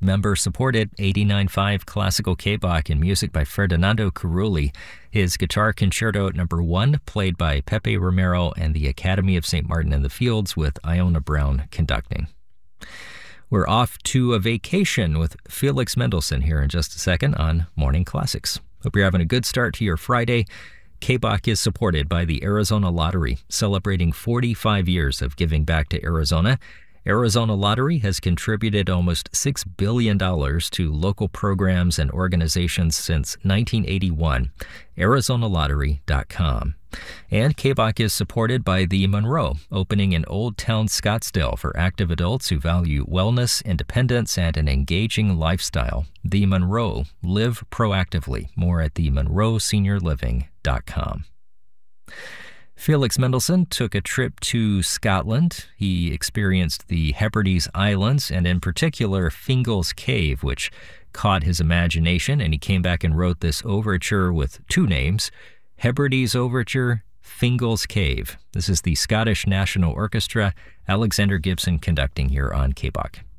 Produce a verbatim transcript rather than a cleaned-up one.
member-supported eighty-nine point five classical K-Bach and music by Ferdinando Carulli. His Guitar Concerto Number one, played by Pepe Romero and the Academy of Saint Martin in the Fields with Iona Brown conducting. We're off to a vacation with Felix Mendelssohn here in just a second on Morning Classics. Hope you're having a good start to your Friday. K-Bach is supported by the Arizona Lottery, celebrating forty-five years of giving back to Arizona. Arizona Lottery has contributed almost six billion dollars to local programs and organizations since nineteen eighty-one. Arizona Lottery dot com. And K-Bach is supported by the Monroe, opening in Old Town Scottsdale for active adults who value wellness, independence, and an engaging lifestyle. The Monroe. Live proactively. More at the monroe senior living dot com. Felix Mendelssohn took a trip to Scotland. He experienced the Hebrides Islands, and in particular Fingal's Cave, which caught his imagination, and he came back and wrote this overture with two names, Hebrides Overture, Fingal's Cave. This is the Scottish National Orchestra, Alexander Gibson conducting here on K-Bach.